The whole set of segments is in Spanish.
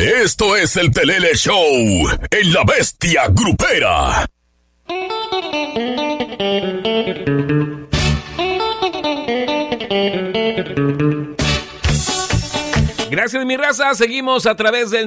Esto es el Pelele Show en La Bestia Grupera. Gracias, mi raza. Seguimos a través del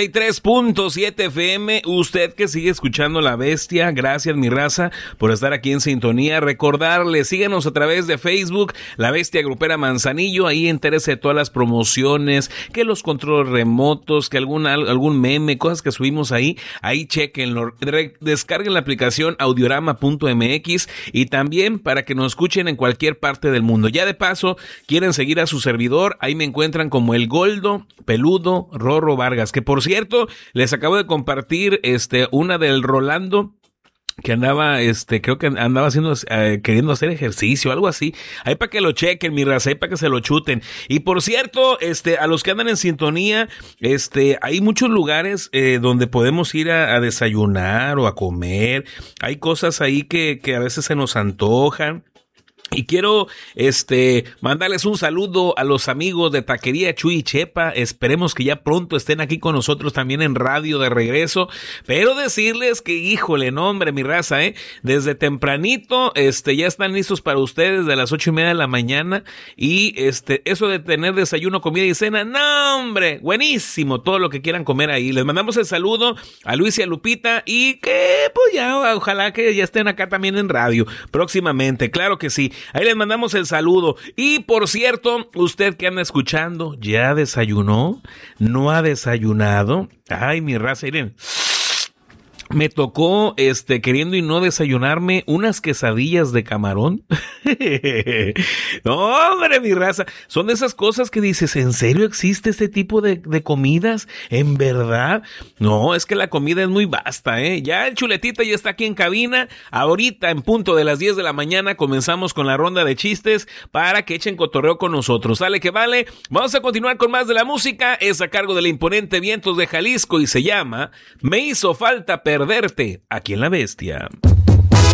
93.7 FM. Usted que sigue escuchando La Bestia, gracias, mi raza, por estar aquí en sintonía. Recordarle, síganos a través de Facebook, La Bestia Grupera Manzanillo. Ahí entérese de todas las promociones, que los controles remotos, que algún meme, cosas que subimos ahí. Ahí chequenlo. Descarguen la aplicación audiorama.mx y también para que nos escuchen en cualquier parte del mundo. Ya de paso, quieren seguir a su servidor, ahí me encuentran como el Goldo Peludo Rorro Vargas, que por cierto, les acabo de compartir una del Rolando, que andaba, creo que andaba haciendo, queriendo hacer ejercicio, algo así. Ahí para que lo chequen, mi raza, ahí para que se lo chuten. Y por cierto, a los que andan en sintonía, hay muchos lugares, donde podemos ir a desayunar o a comer. Hay cosas ahí que a veces se nos antojan. Y quiero mandarles un saludo a los amigos de Taquería Chuy y Chepa. Esperemos que ya pronto estén aquí con nosotros también en radio de regreso. Pero decirles que, híjole, no hombre, mi raza, desde tempranito, ya están listos para ustedes de las 8:30 de la mañana. Y eso de tener desayuno, comida y cena, no hombre, buenísimo, todo lo que quieran comer ahí. Les mandamos el saludo a Luis y a Lupita y que pues ya, ojalá que ya estén acá también en radio próximamente, claro que sí. Ahí les mandamos el saludo. Y por cierto, usted que anda escuchando, ¿ya desayunó? ¿No ha desayunado? Ay, mi raza, miren. Me tocó, queriendo y no desayunarme, unas quesadillas de camarón. No, hombre, mi raza. Son de esas cosas que dices, ¿en serio existe este tipo de comidas? ¿En verdad? No, es que la comida es muy vasta, Ya el Chuletita ya está aquí en cabina. Ahorita, en punto de las 10 de la mañana, comenzamos con la ronda de chistes para que echen cotorreo con nosotros. ¿Sale que vale? Vamos a continuar con más de la música. Es a cargo del imponente Vientos de Jalisco y se llama Me hizo falta perderte, aquí en La Bestia.